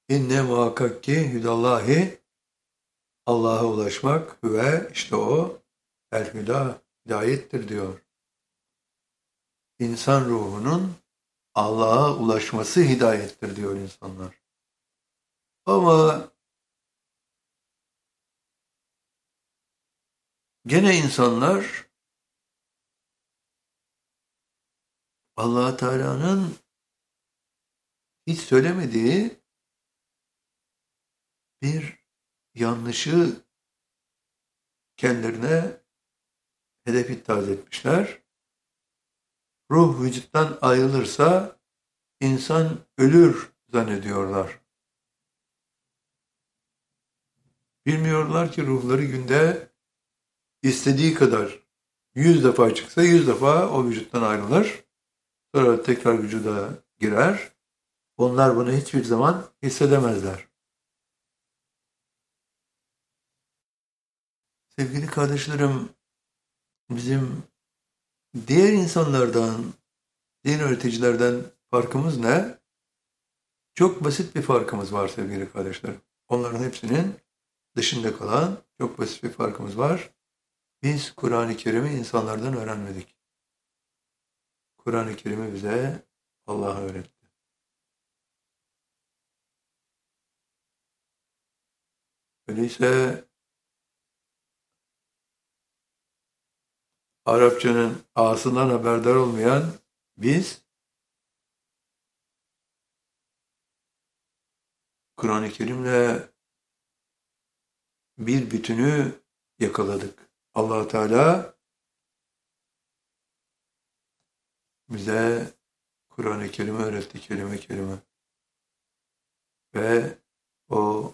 İnne muhakkak ki hüdallahi Allah'a ulaşmak ve işte o el hüda hidayettir diyor. İnsan ruhunun Allah'a ulaşması hidayettir diyor insanlar. Ama gene insanlar Allah Teala'nın hiç söylemediği bir yanlışı kendilerine hedef iddia etmişler. Ruh vücuttan ayrılırsa insan ölür zannediyorlar. Bilmiyorlar ki ruhları günde istediği kadar 100 defa çıksa 100 defa o vücuttan ayrılır. Sonra tekrar vücuda girer. Onlar bunu hiçbir zaman hissedemezler. Sevgili kardeşlerim, bizim diğer insanlardan, din öğreticilerden farkımız ne? Çok basit bir farkımız var sevgili kardeşlerim. Onların hepsinin dışında kalan çok basit bir farkımız var. Biz Kur'an-ı Kerim'i insanlardan öğrenmedik. Kur'an-ı Kerim'i bize Allah öğretti. Öyleyse Arapçanın ağasından haberdar olmayan biz Kur'an-ı Kerim'le bir bütünü yakaladık. Allah Teala bize Kur'an-ı Kerim'i öğretti kelime kelime. Ve o